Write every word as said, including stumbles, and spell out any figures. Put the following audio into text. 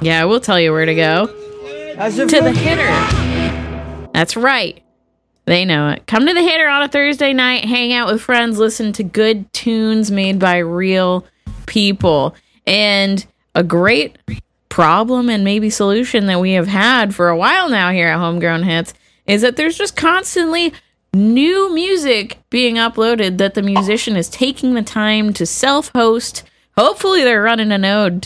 Yeah, we'll tell you where to go. To the Hitter. That's right. They know it. Come to the Hitter on a Thursday night, hang out with friends, listen to good tunes made by real people. And a great problem and maybe solution that we have had for a while now here at Homegrown Hits is that there's just constantly new music being uploaded that the musician is taking the time to self-host. Hopefully they're running a node